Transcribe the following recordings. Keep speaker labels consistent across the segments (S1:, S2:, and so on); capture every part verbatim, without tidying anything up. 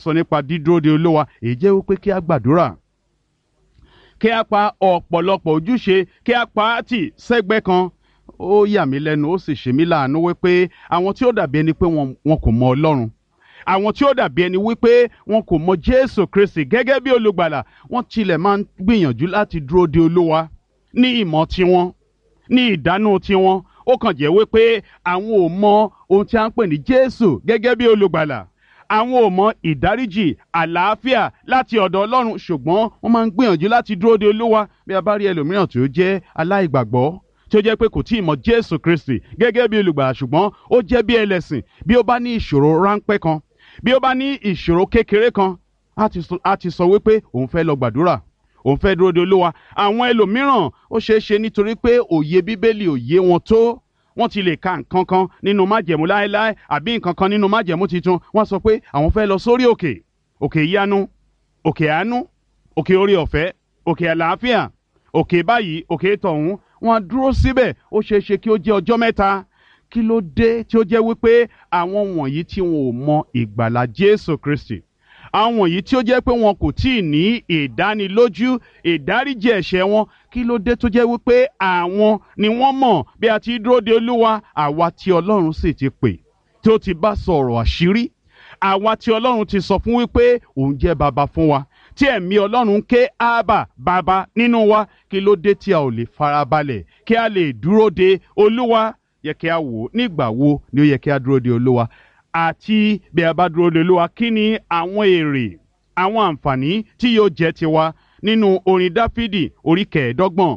S1: sọ nípa dídúró de olúwa, èyí jẹ́ wípé kí a gbàdúrà, kí a pa ọ̀pọ̀lọpọ̀ ojúṣe, kí a pa á tì sẹ́gbẹ́ kan. Ó yà mí lẹ́nu, ó sì ṣe mí láàánú wípé àwọn tí ó dàbí ẹni pé wọn wọn kò mọ Ọlọ́run, àwọn tí ó dàbí ẹni wípé wọn kò mọ Jésù Kristi gẹ́gẹ́ bí olùgbàlà, wọ́n tilẹ̀ máa ń gbìyànjú láti dúró de olúwa ní ìmọ̀ tiwọn, ní ìdánù tiwọn. Ó kàn jẹ́ wípé àwọn ò mọ ohun tí a ń pè ní Jésù gẹ́gẹ́ bí olùgbàlà, àwọn ò mọ ìdáríjì àlàáfíà láti ọ̀dọ̀ Ọlọ́run, ṣùgbọ́n wọ́n máa ń gbìyànjú láti dúró de olúwa. Bí a bá rí ẹlòmíràn tí ó jẹ́ aláìgbàgbọ́, tí ó jẹ́ pé kò tí ì mọ Jésù Kristi gẹ́gẹ́ bí olùgbàlà, ṣùgbọ́n ó jẹ́ bí ẹlẹ́sìn, bí ó bá ní ìṣòro ráńpẹ́ kan, bí ó bá ní ìṣòro kékeré kan, á ti sọ wípé òun fẹ́ lọ gbàdúrà, òun fẹ́ dúró de olúwa. Àwọn ẹlòmíràn ó ṣeé ṣe nítorí pé òye bíbélì ò yé wọn tó, wọ́n ti lè ka nǹkan kan nínú májẹ̀mú láéláé àbí nǹkan kan nínú májẹ̀mú titun, wọ́n sọ pé àwọn fẹ́ lọ sórí òkè, òkè ìyanu, òkè àánú, òkè oore ọ̀fẹ́, òkè àlàáfíà, òkè báyìí, òkè tọ̀hún. Wọ́n á dúró síbẹ̀, ó ṣeé ṣe kí ó jẹ́ ọjọ́ mẹ́ta. Kí ló dé tí ó jẹ́ wípé àwọn wọ̀nyí tí wọn ò mọ ìgbàlà Jésù Kristi, àwọn wọ̀nyí tí ó jẹ́ pé wọn kò tí ì ní ìdánilójú ìdáríjì ẹ̀ṣẹ̀ wọn, kí ló dé tó jẹ́ wípé àwọn ni wọ́n mọ̀ bí a ti dúró de olúwa? Àwa tí Ọlọ́run sì ti pè, tí ó ti bá sọ̀rọ̀ àṣírí, àwa tí Ọlọ́run ti sọ fún wípé òun jẹ́ baba fún wa, tí ẹ̀mí Ọlọ́run ń ké ábà baba nínú wa, kí ló dé tí a ò lè farabalẹ̀ kí a lè dúró de olúwa? Yẹ kí a wò nígbà wo ni ó yẹ kí a dúró de olúwa, àti bí a bá dúró de olúwa, kí ni àwọn èrè, àwọn àǹfààní tí yóò jẹ́ tiwa. Nínú orin Dáfídì orí kẹẹ̀ẹ́dọ́gbọ̀n,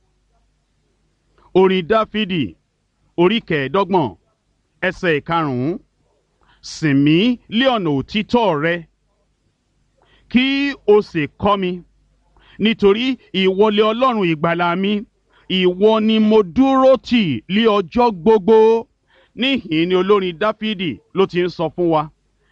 S1: orin Dáfídì orí kẹẹ̀ẹ́dọ́gbọ̀n ẹsẹ̀ ìkarùn-ún: sìn mí lé ọ̀nà òtítọ́ rẹ, kí o sì kọ́ mi, nítorí ìwọ lé Ọlọ́run ìgbàlà mi, ìwọ ni mo dúró tì lé ọjọ́ gbogbo. Níhìn ni olórin Dáfídì ló ti ń sọ fún wa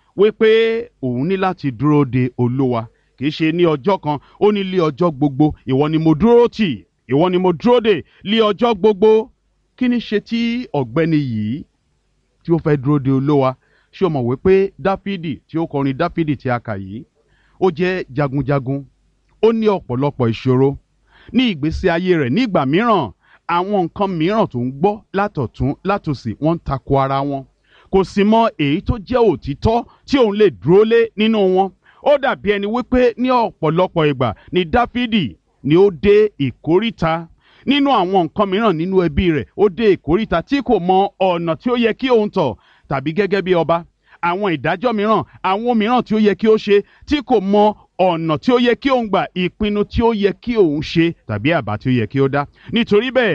S1: wípé òun ní láti dúró de olúwa, kì í ṣe ní ọjọ́ kan, ó ní lé ọjọ́ gbogbo. Ìwọ ni mo dúró tì, ìwọ ni mo dúró de lé ọjọ́ gbogbo. Kí ni ṣe tí ọ̀gbẹ́ni yìí tí ó fẹ́ dúró de olúwa? Ṣé o mọ̀ wípé Dáfídì tí ó kọrin Dáfídì tí a kà yìí, ó jẹ́ jagunjagun, ó ní ọ̀pọ̀lọpọ̀ ìṣòro ní ìgbésí ayé rẹ̀. Nígbà mìíràn àwọn nǹkan mìíràn tó ń gbọ́ látọ̀tún látòsì, wọ́n ń tako ara wọn, kò sì mọ èyí tó jẹ́ òtítọ́ tí òun lè dúró lé nínú wọn. Ó dàbí ẹni wípé ní ọ̀pọ̀lọpọ̀ ìgbà ni Dáfídì ni ó dé ìkóríta nínú àwọn nǹkan mìíràn nínú ẹbí rẹ̀, ó dé ìkóríta tí kò mọ ọ̀nà tí ó yẹ kí òun tọ̀, tàbí gẹ́gẹ́ bí ọba, àwọn ìdájọ́ mìíràn, àwọn mìíràn tí ó yẹ kí ó ṣe tí kò mọ ọ̀nà tí ó yẹ kí òun gbà, ìpinnu tí ó yẹ kí òun ṣe tàbí àbá tí ó yẹ kí ó dá. Nítorí bẹ́ẹ̀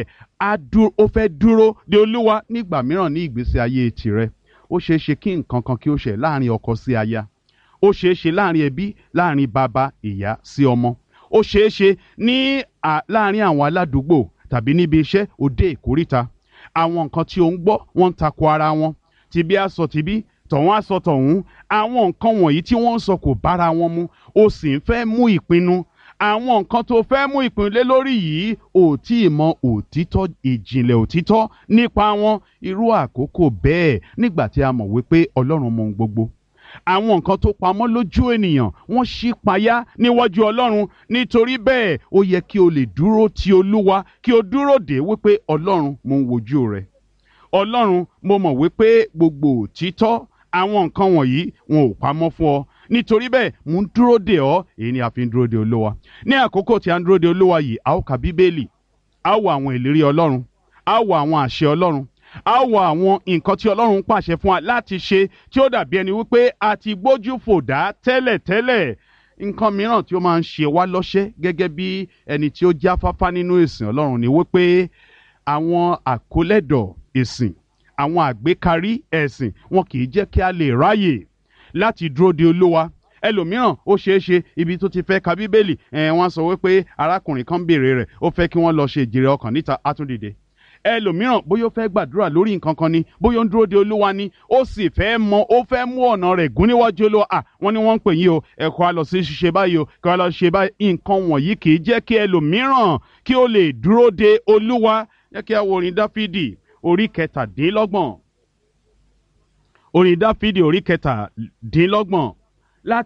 S1: ó fẹ́ dúró de olúwa. Nígbà mìíràn ní ìgbésí ayé tirẹ̀, ó ṣeé ṣe kí nǹkan kan kí ó ṣe láàrin ọkọ sí aya, ó ṣeé ṣe láàrin ẹbí, láàrin bàbá ìyá sí ọmọ, ó ṣeé ṣe ní láàrin àwọn aládùúgbò tàbí níbi iṣẹ́. Ó dé ìkóríta, àwọn nǹkan tí ó ń gbọ́ wọ́n ń tako ara wọn, tìbí á sọ tìbí, tọ̀hún á sọ tọ̀hún. Àwọn nǹkan wọ̀nyí tí wọ́n ń sọ kò bára wọn mu, ó sì ń fẹ́ mú ìpinnu. Àwọn nǹkan tó fẹ́ mú ìpinnu lé lórí yìí, ò tí ì mọ òtítọ́, ìjìnlẹ̀ òtítọ́ nípa wọn. Irú àkókò bẹ́ẹ̀, nígbà tí a mọ̀ wípé Ọlọ́run mọ ohun gbogbo, àwọn nǹkan tó pamọ́ lójú ènìyàn wọ́n ṣí payá níwájú Ọlọ́run. Nítorí bẹ́ẹ̀ ó yẹ kí o lè dúró ti olúwa, kí o dúró dè wípé Ọlọ́run, mo ń wojú rẹ. Ọlọ́run, mo mọ̀ wípé gbogbo òtítọ́ àwọn nǹkan wọ̀nyí wọn ò pamọ́ fún ọ. Nítorí bẹ́ẹ̀ mo ń dúró dè ọ́. Èyí ni a fi ń dúró de olúwa. Ní àkókò tí a ń dúró de olúwa yìí, a ó ka bíbélì, a ó wo àwọn ìlérí Ọlọ́run, a ó wo àwọn àṣẹ Ọlọ́run, a ó wo àwọn nǹkan tí Ọlọ́run pàṣẹ fún wa láti ṣe, tí ó dàbí ẹni wípé a ti gbójú fò dá tẹ́lẹ̀tẹ́lẹ̀. Nǹkan mìíràn tí ó máa ń ṣe wá lọ́ṣẹ́ gẹ́gẹ́ bí ẹni tí ó jáfáfá nínú ìsìn Ọlọ́run ni wípé àwọn àkólẹ́dọ̀ ìsìn, àwọn àgbékarí ẹ̀sìn, wọn kì í jẹ́ kí a lè ráyè láti dúró de olúwa. Ẹlòmíràn ó ṣeé ṣe ibi tó ti fẹ́ ka bíbélì, ẹ̀ wọ́n sọ wípé arákùnrin kan béèrè rẹ̀, ó fẹ́ kí wọ́n lọ ṣe ìjèrè ọkàn níta, á tún dìde. Ẹlòmíràn bóyá ó fẹ́ gbàdúrà lórí nǹkan kan ni, bóyá ó ń dúró de olúwa ni, ó sì fẹ́ mọ, ó fẹ́ mú ọ̀nà rẹ̀ gún níwájú olúwa. À, wọ́n ní wọ́n ń pè yín o, ẹ kó a lọ sí ṣíṣe báyìí o, kó a lọ ṣe báyìí. Nǹkan wọ̀nyí kì í jẹ́ kí ẹlòmíràn kí ó lè dúró de olúwa. Jẹ́ kí a wo orin Dáfídì orí kẹtàdínlọ́gbọ̀n, orin Dáfídì orí kẹtàdínlọ́gbọ̀n